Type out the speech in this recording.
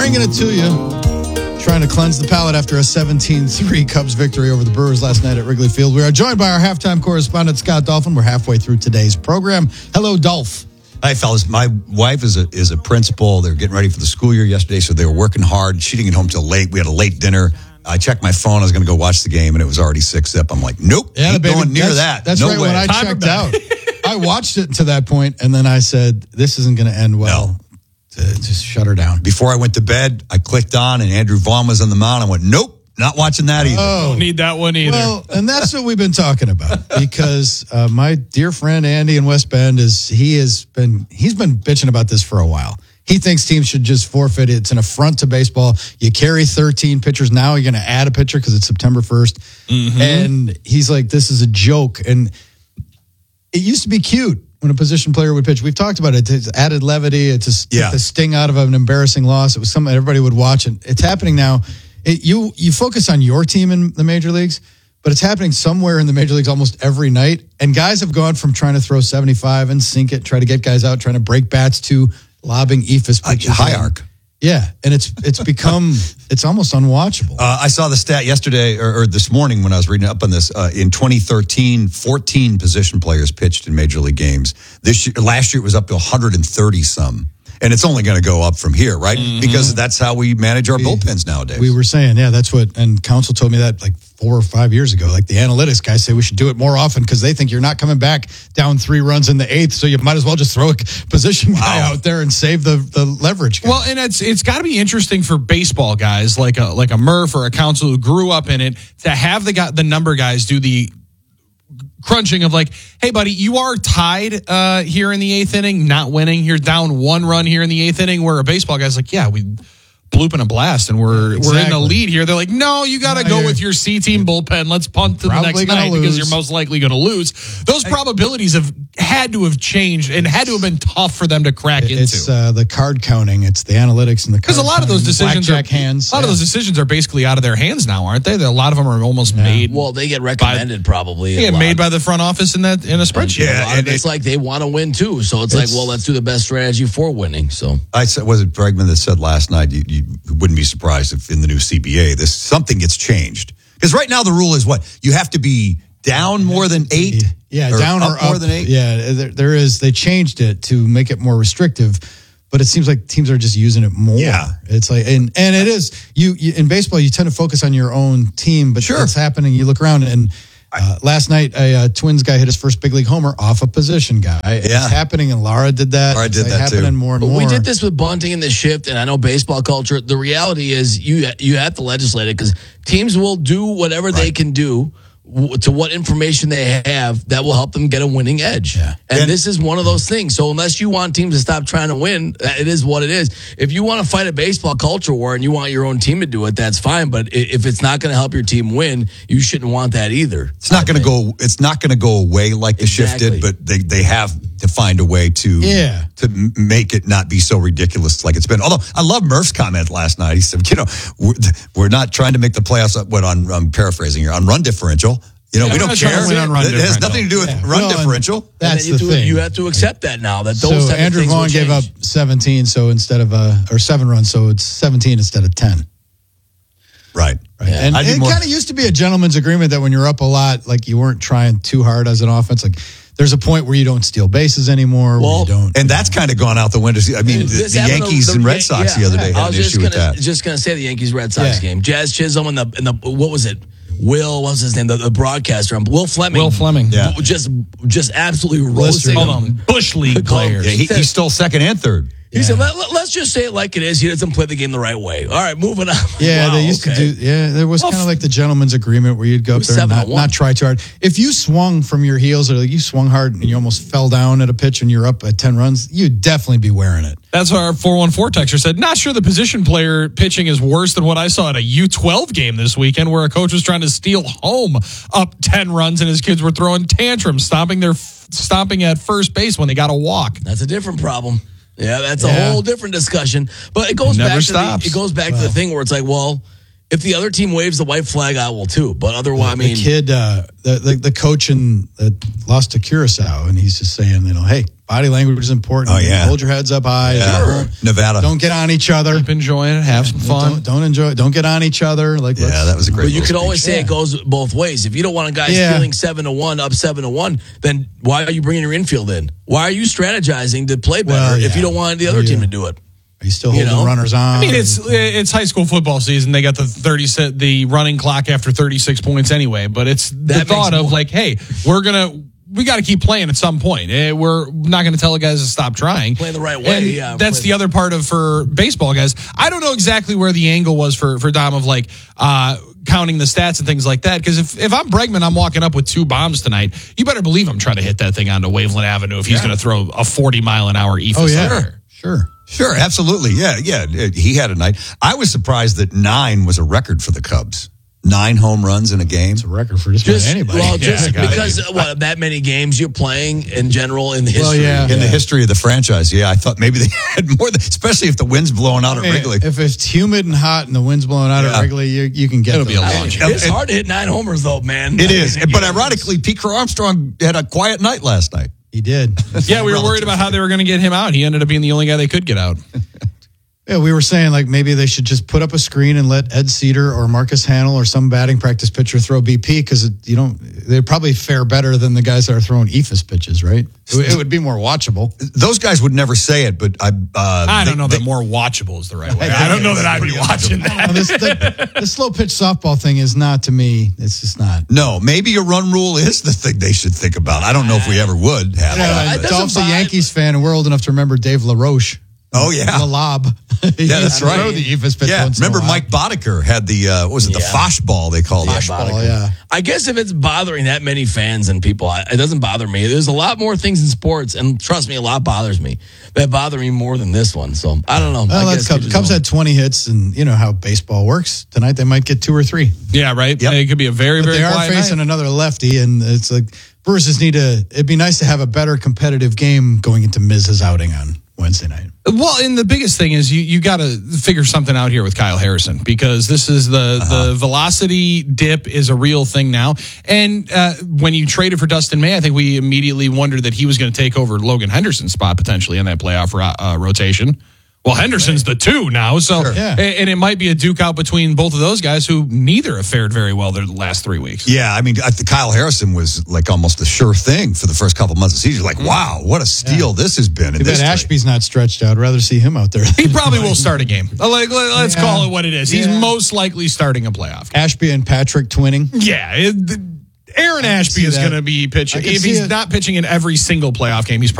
bringing it to you. Trying to cleanse the palate after a 17-3 Cubs victory over the Brewers last night at Wrigley Field. We are joined by our halftime correspondent, Scott Dolphin. We're halfway through today's program. Hello, Dolph. Hi, fellas. My wife is a principal. They're getting ready for the school year yesterday, so they were working hard. She didn't get home till late. We had a late dinner. I checked my phone. I was going to go watch the game, and it was already 6-zip. I'm like, nope, ain't going near that. That's no right. way. When I checked out, I watched it to that point, and then I said, this isn't going to end well. No. Just shut her down. Before I went to bed, I clicked on, and Andrew Vaughn was on the mound. I went, nope, not watching that either. Don't need that one either. Well, and that's what we've been talking about because my dear friend Andy in West Bend he's been bitching about this for a while. He thinks teams should just forfeit. It's an affront to baseball. You carry 13 pitchers. Now you're going to add a pitcher because it's September 1st. Mm-hmm. And he's like, this is a joke. And it used to be cute when a position player would pitch. We've talked about it. It's added levity. It's the sting out of an embarrassing loss. It was something everybody would watch. And it's happening now. You focus on your team in the major leagues, but it's happening somewhere in the major leagues almost every night. And guys have gone from trying to throw 75 and sink it, try to get guys out, trying to break bats to lobbing ephus pitches. High arc. Yeah, and it's become it's almost unwatchable. I saw the stat yesterday or this morning when I was reading up on this. In 2013, 14 position players pitched in major league games. Last year it was up to 130 some. And it's only going to go up from here, right? Mm-hmm. Because that's how we manage our bullpens nowadays. We were saying, that's what, and Council told me that like 4 or 5 years ago. Like the analytics guys say we should do it more often because they think you're not coming back down 3 runs in the 8th, so you might as well just throw a position guy out there and save the leverage guy. Well, and it's got to be interesting for baseball guys like a Murph or a Council who grew up in it to have the number guys do the crunching of like, hey, buddy, you are tied here in the 8th inning, not winning. You're down 1 run here in the 8th inning, where a baseball guy's like, yeah, we bloop and a blast, and we're in the lead here. They're like, no, you got to go with your C-team bullpen. Let's punt to the next night because you're most likely going to lose. Those probabilities have had to have changed and had to have been tough for them to crack into. It's the card counting. It's the analytics and the card because a lot of those decisions of those decisions are basically out of their hands now, aren't they? A lot of them are almost made. Well, they get recommended probably. Yeah, made by the front office in a spreadsheet. And it's like they want to win too. So it's like, well, let's do the best strategy for winning. So I said, was it Bregman that said last night? You wouldn't be surprised if in the new CBA something gets changed, because right now the rule is what you have to be down more than 8. Yeah, down or up more than 8. Yeah, there is. They changed it to make it more restrictive, but it seems like teams are just using it more. Yeah, it's like and it is you in baseball you tend to focus on your own team, but what's happening? You look around and. Last night, a Twins guy hit his first big league homer off a position guy. It's happening, and Lara did that. Lara did that happening too. more and more. We did this with bunting in the shift, and I know baseball culture. The reality is you have to legislate it because teams will do whatever they can do to what information they have that will help them get a winning edge. Yeah. And this is one of those things. So unless you want teams to stop trying to win, it is what it is. If you want to fight a baseball culture war and you want your own team to do it, that's fine. But if it's not going to help your team win, you shouldn't want that either. It's not going to go. It's not going to go away like the shift did, but they have to find a way to make it not be so ridiculous like it's been. Although I love Murph's comment last night. He said, we're not trying to make the playoffs. I'm paraphrasing here on run differential. We don't care. It has nothing to do with run differential. That's the thing. You have to accept that now. That those so Andrew Vaughn gave up 17, so instead of or 7 runs, so it's 17 instead of 10. Right. Yeah. And it kind of used to be a gentleman's agreement that when you're up a lot, like you weren't trying too hard as an offense. Like there's a point where you don't steal bases anymore. Well, and that's kind of gone out the window. I mean, the Yankees and Red Sox the other day had an issue with that. Just going to say the Yankees Red Sox game. Jazz Chisholm and the what was it? Will, what's his name? The broadcaster, Will Fleming. Will Fleming, yeah, just absolutely roasting him. Bush League player. Yeah, he stole second and third. He said, let's just say it like it is. He doesn't play the game the right way. All right, moving on. Yeah, they used to do. Yeah, there was kind of like the gentleman's agreement where you'd go up there and not try too hard. If you swung from your heels or like you swung hard and you almost fell down at a pitch and you're up at 10 runs, you'd definitely be wearing it. That's what our 414 texter said. Not sure the position player pitching is worse than what I saw at a U12 game this weekend where a coach was trying to steal home up 10 runs and his kids were throwing tantrums, stomping at first base when they got a walk. That's a different problem. Yeah, that's a whole different discussion. But it goes back to the thing where it's like, well, If the other team waves the white flag, I will too. But otherwise, the kid, the coach that lost to Curacao, and he's just saying, hey, body language is important. Oh, yeah. Hold your heads up high. Yeah. Nevada. Don't get on each other. Keep enjoying it. Have some fun. Don't get on each other. That was a great. But you could always say it goes both ways. If you don't want a guy feeling 7-1, up 7-1, then why are you bringing your infield in? Why are you strategizing to play better if you don't want the other team to do it? Are you still holding runners on? I mean, it's high school football season. They got the running clock after 36 points anyway. But it's the thought of hey, we got to keep playing at some point. We're not going to tell the guys to stop trying. Play the right way. And that's the other part for baseball guys. I don't know exactly where the angle was for Dom of counting the stats and things like that. Because if I'm Bregman, I'm walking up with 2 bombs tonight. You better believe I'm trying to hit that thing onto Waveland Avenue if he's going to throw a 40-mile-an-hour ephus. Oh yeah, Sure, absolutely. Yeah. He had a night. I was surprised that 9 was a record for the Cubs. 9 home runs in a game. It's a record for just anybody. Well, because that many games you're playing in general in the history. In the history of the franchise, I thought maybe they had more, especially if the wind's blowing out at Wrigley. If it's humid and hot and the wind's blowing out at Wrigley, you can get it'll be a launch. It's hard to hit 9 homers, though, man. It is. But ironically, Pete Crow Armstrong had a quiet night last night. He did. Yeah, we were worried about how they were going to get him out. He ended up being the only guy they could get out. Yeah, we were saying maybe they should just put up a screen and let Ed Cedar or Marcus Hanel or some batting practice pitcher throw BP because they'd probably fare better than the guys that are throwing ephus pitches, right? It would be more watchable. Those guys would never say it, but I don't know that more watchable is the right way. I don't know that I'd be watching that. The slow pitch softball thing is not, to me, it's just not. No, maybe a run rule is the thing they should think about. I don't know if we ever would have that. Dolph's a Yankees fan, and we're old enough to remember Dave LaRoche. Oh, yeah. The lob. Yeah, that's right. Throw the ephus pitch once remember Mike Boddicker had the, the Fosh ball they called it? Fosh ball, yeah. I guess if it's bothering that many fans and people, it doesn't bother me. There's a lot more things in sports, and trust me, a lot bothers me. That bother me more than this one. So, I don't know. Well, Cubs had 20 hits, and you know how baseball works. Tonight, they might get 2 or 3. Yeah, right? Yep. It could be a very, very quiet night. They are facing another lefty, and it's Brewers just it'd be nice to have a better competitive game going into Miz's outing on Wednesday night. Well, and the biggest thing is you got to figure something out here with Kyle Harrison, because this is the velocity dip is a real thing now. And when you traded for Dustin May, I think we immediately wondered that he was going to take over Logan Henderson's spot potentially in that playoff rotation. Well, Henderson's the 2 now, so and it might be a duke out between both of those guys who neither have fared very well the last 3 weeks. Yeah, I mean, Kyle Harrison was almost a sure thing for the first couple months of the season. Wow, what a steal this has been. Too bad Ashby's not stretched out. I'd rather see him out there. He probably will start a game. Let's call it what it is. He's most likely starting a playoff game. Ashby and Patrick twinning. Yeah, Aaron Ashby is going to be pitching. If he's not pitching in every single playoff game, he's